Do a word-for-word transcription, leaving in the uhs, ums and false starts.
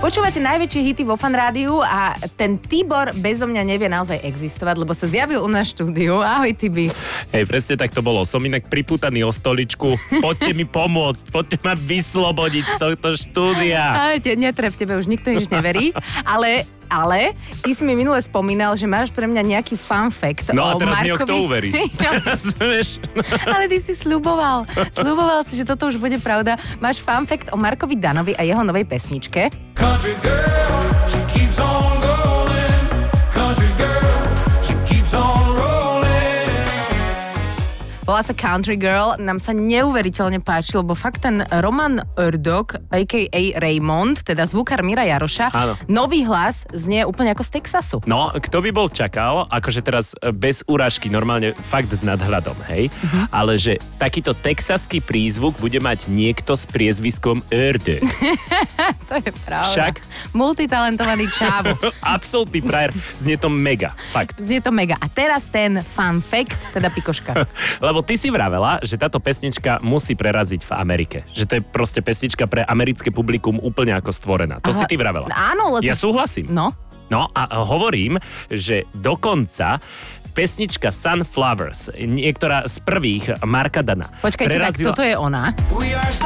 Počúvate najväčšie hity vo Fan Rádiu a ten Tibor bezo mňa nevie naozaj existovať, lebo sa zjavil u nás štúdiu. Ahoj, Tibi. Hej, presne tak to bolo. Som inak pripútaný o stoličku. Poďte mi pomôcť, poďte ma vyslobodiť z tohto štúdia. Aj, te, netreb, tebe už nikto nič neverí, ale... Ale ty si mi minule spomínal, že máš pre mňa nejaký fun fact no o Markovi. No a teraz mi ho kto uverí. Ale ty si sľuboval. Sľuboval si, že toto už bude pravda. Máš fun fact o Markovi Danovi a jeho novej pesničke. Country girl, she keeps on going. Country girl, she keeps on rolling. Volá sa Country Girl, nám sa neuveriteľne páči, lebo fakt ten Roman Urdok, á ká á Raymond, teda zvukár Mira Jaroša, áno. Nový hlas znie úplne ako z Texasu. No, kto by bol čakal, akože teraz bez urážky, normálne fakt s nadhľadom, hej, uh-huh. ale že takýto texaský prízvuk bude mať niekto s priezviskom Urde. To je pravda. Však? Multitalentovaný čávo. Absolutný frajer, znie to mega, fakt. Znie to mega. A teraz ten fun fact, teda pikoška. Lebo ty si vravela, že táto pesnička musí preraziť v Amerike. Že to je proste pesnička pre americké publikum úplne ako stvorená. To Aha, si ty vravela. Áno, ale... Ja to... súhlasím. No. No a hovorím, že dokonca pesnička Sunflowers, niektorá z prvých Marka Dana. Počkajte, prerazila... tak toto je ona.